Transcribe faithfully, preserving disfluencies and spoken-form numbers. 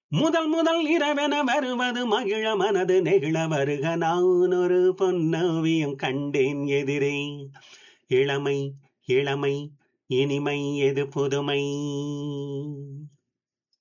முதல் முதல் இரவென வருவது மகிழ மனது நெகிழ வருக நான் ஒரு பொன்னோவியம் கண்டேன் எதிரே இளமை இளமை இனிமை எது புதுமை